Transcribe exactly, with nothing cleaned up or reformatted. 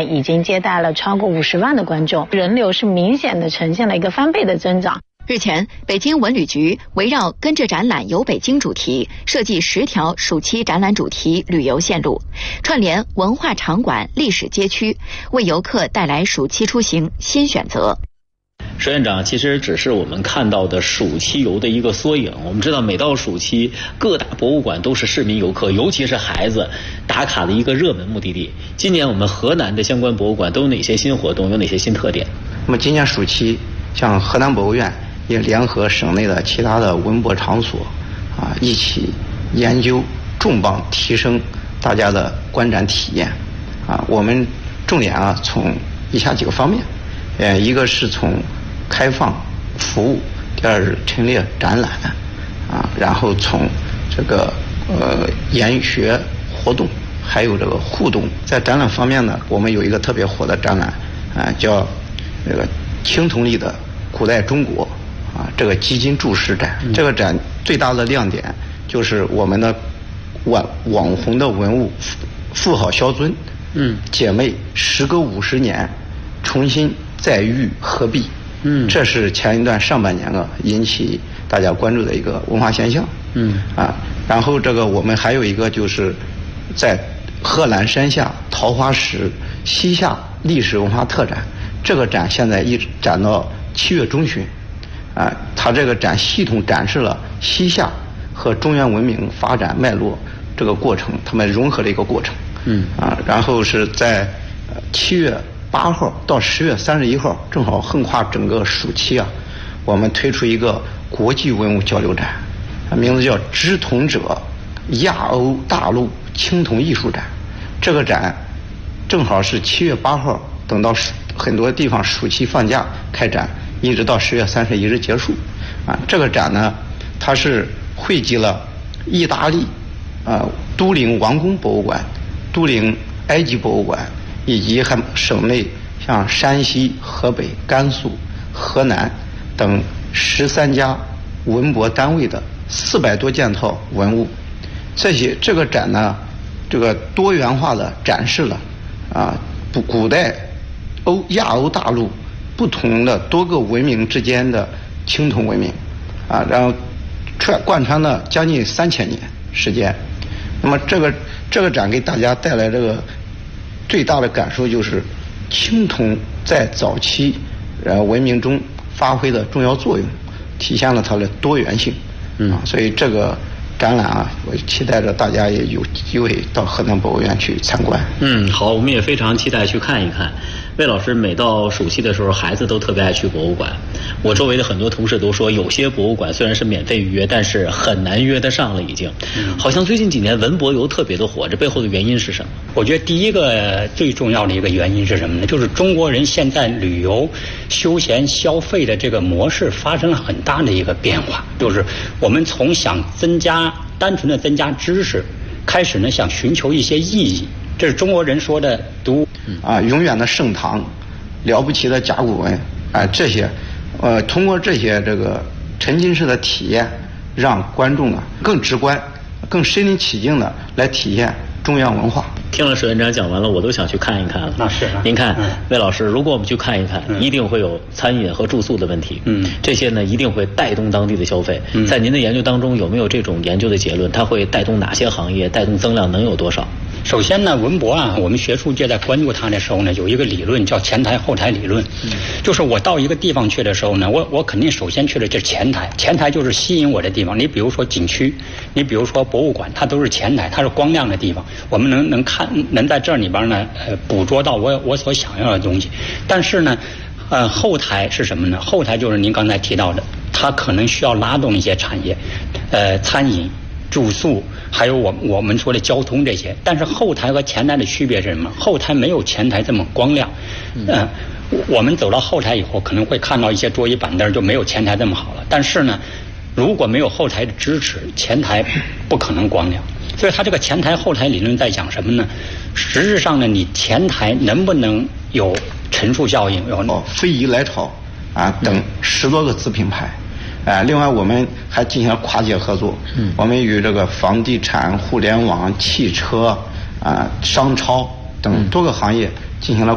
已经接待了超过五十万的观众，人流是明显的呈现了一个翻倍的增长。 日前，北京文旅局围绕跟着展览游北京主题，设计十条暑期展览主题旅游线路，串联文化场馆、历史街区，为游客带来暑期出行新选择。 石院长，其实只是我们看到的暑期游的一个缩影。我们知道，每到暑期，各大博物馆都是市民游客，尤其是孩子打卡的一个热门目的地。今年我们河南的相关博物馆都有哪些新活动，有哪些新特点？ 那么今年暑期，像河南博物院也联合省内的其他的文博场所，啊，一起研究重磅提升大家的观展体验。啊，我们重点啊从以下几个方面，呃，一个是从开放服务，第二是陈列展览，啊，然后从这个呃研学活动，还有这个互动。在展览方面呢，我们有一个特别火的展览，啊，叫这个青铜器的古代中国，啊，这个基金注释展。这个展最大的亮点就是我们的网网红的文物妇好萧尊，嗯，姐妹时隔五十年重新再遇合璧。嗯，这是前一段上半年啊引起大家关注的一个文化现象。嗯啊，然后这个我们还有一个就是在贺兰山下桃花石西夏历史文化特展，这个展现在一直展到七月中旬。啊，它这个展系统展示了西夏和中原文明发展脉络这个过程，它们融合的一个过程。嗯啊，然后是在呃七月八号到十月三十一号，正好横跨整个暑期啊，我们推出一个国际文物交流展，名字叫“织铜者亚欧大陆青铜艺术展”。这个展正好是七月八号，等到很多地方暑期放假开展，一直到十月三十一日结束。啊，这个展呢，它是汇集了意大利啊都灵王宫博物馆、都灵埃及博物馆，以及还省内像山西、河北、甘肃、河南等十三家文博单位的四百多件套文物。这些这个展呢，这个多元化的展示了啊古古代欧亚欧大陆不同的多个文明之间的青铜文明啊，然后串贯穿了将近三千年时间。那么这个这个展给大家带来这个最大的感受就是青铜在早期呃文明中发挥的重要作用，体现了它的多元性。嗯，啊，所以这个展览啊，我期待着大家也有机会到河南博物院去参观。 嗯，好，我们也非常期待去看一看。魏老师每到暑期的时候，孩子都特别爱去博物馆。我周围的很多同事都说，有些博物馆虽然是免费预约，但是很难约得上了已经。嗯，好像最近几年文博游特别的火，这背后的原因是什么？ 我觉得第一个最重要的一个原因是什么呢？就是中国人现在旅游、休闲消费的这个模式发生了很大的一个变化，就是我们从想增加单纯的增加知识，开始呢想寻求一些意义。这是中国人说的读啊，永远的盛唐，了不起的甲骨文啊，这些，呃，通过这些这个沉浸式的体验，让观众啊更直观、更身临其境的来体验中原文化。 听了石院长讲完了，我都想去看一看了。 那是啊， 您看， 嗯， 魏老师，如果我们去看一看，嗯，一定会有餐饮和住宿的问题。嗯，这些呢一定会带动当地的消费。嗯，在您的研究当中，有没有这种研究的结论？它会带动哪些行业？带动增量能有多少？ 首先呢，文博啊，我们学术界在关注它的时候呢，有一个理论叫前台后台理论。嗯，就是我到一个地方去的时候呢，我我肯定首先去的就是前台，前台就是吸引我的地方。你比如说景区，你比如说博物馆，它都是前台，它是光亮的地方，我们能能看，能在这里边呢，呃，捕捉到我我所想要的东西。但是呢，呃，后台是什么呢？后台就是您刚才提到的，它可能需要拉动一些产业，呃，餐饮、住宿，还有我我们说的交通这些。但是后台和前台的区别是什么？后台没有前台这么光亮。嗯、呃，我们走到后台以后，可能会看到一些桌椅板凳就没有前台这么好了。但是呢，如果没有后台的支持，前台不可能光亮。所以它这个前台后台理论在讲什么呢？实质上呢，你前台能不能有乘数效应？有哦，非遗来潮啊等十多个子品牌。啊，另外我们还进行了跨界合作，嗯，我们与这个房地产、互联网、汽车、啊商超等多个行业进行了